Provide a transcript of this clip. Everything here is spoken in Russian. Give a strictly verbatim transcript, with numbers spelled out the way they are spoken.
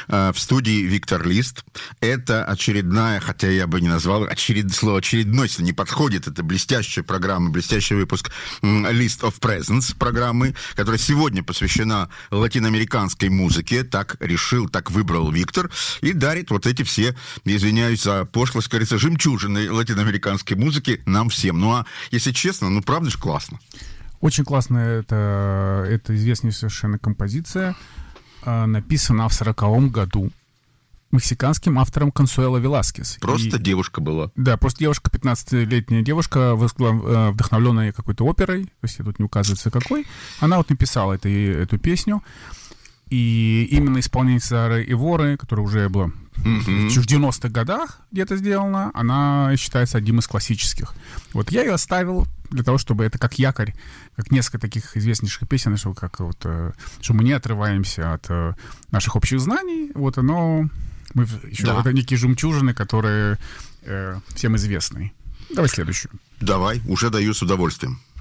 В студии Виктор Лист. Это очередная, хотя я бы не назвал, очеред... слово очередной, если не подходит, это блестящая программа, блестящий выпуск List of Presents программы, которая сегодня посвящена латиноамериканской музыке. Так решил, так выбрал Виктор. И дарит вот эти все, извиняюсь за пошлость, кажется, жемчужины латиноамериканской музыки нам всем. Ну а если честно, ну правда же классно. Очень классная это, это известная совершенно композиция. Написана в сороковом году мексиканским автором Консуэло Веласкес. Просто и, девушка была. Да, просто девушка, пятнадцатилетняя девушка, вдохновленная какой-то оперой, то есть тут не указывается какой. Она вот написала это, эту песню. И именно исполнительница Сары Иворы, которая уже была mm-hmm. в девяностых годах где-то сделана, она считается одним из классических. Вот я ее оставил для того, чтобы это как якорь, как несколько таких известнейших песен, что, как вот, что мы не отрываемся от наших общих знаний. Вот оно, мы еще да. это некие жемчужины, которые э, всем известны. Давай следующую. Давай, уже даю с удовольствием.